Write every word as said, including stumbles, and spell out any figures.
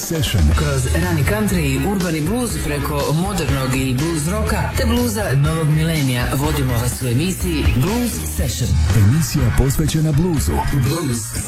Session. Kroz rani country i urbani blues preko modernog i blues roka te bluza novog milenija vodimo vas u emisiji Blues Session. Emisija posvećena bluzu. Blues